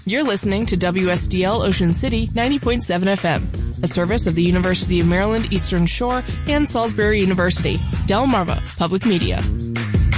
You're listening to WSDL Ocean City 90.7 FM, a service of the University of Maryland Eastern Shore and Salisbury University. Delmarva Public Media.